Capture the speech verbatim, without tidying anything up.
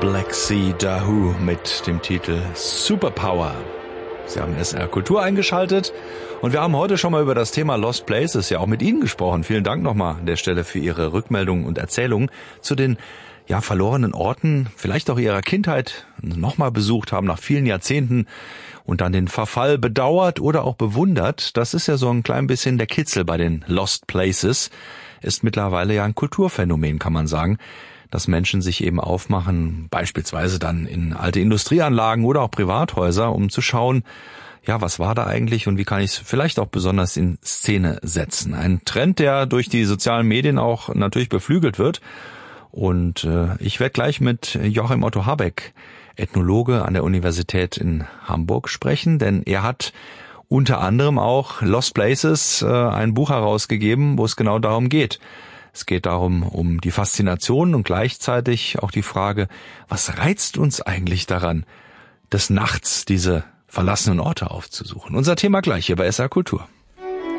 Black Sea Dahoo mit dem Titel Superpower. Sie haben S R Kultur eingeschaltet und wir haben heute schon mal über das Thema Lost Places ja auch mit Ihnen gesprochen. Vielen Dank nochmal an der Stelle für Ihre Rückmeldungen und Erzählungen zu den ja verlorenen Orten, vielleicht auch Ihrer Kindheit nochmal besucht haben nach vielen Jahrzehnten und dann den Verfall bedauert oder auch bewundert. Das ist ja so ein klein bisschen der Kitzel bei den Lost Places. Ist mittlerweile ja ein Kulturphänomen, kann man sagen, dass Menschen sich eben aufmachen, beispielsweise dann in alte Industrieanlagen oder auch Privathäuser, um zu schauen, ja, was war da eigentlich und wie kann ich es vielleicht auch besonders in Szene setzen. Ein Trend, der durch die sozialen Medien auch natürlich beflügelt wird. Und äh, ich werde gleich mit Joachim Otto Habeck, Ethnologe an der Universität in Hamburg, sprechen, denn er hat unter anderem auch Lost Places, äh, ein Buch herausgegeben, wo es genau darum geht. Es geht darum, um die Faszination und gleichzeitig auch die Frage, was reizt uns eigentlich daran, des Nachts diese verlassenen Orte aufzusuchen? Unser Thema gleich hier bei S R Kultur.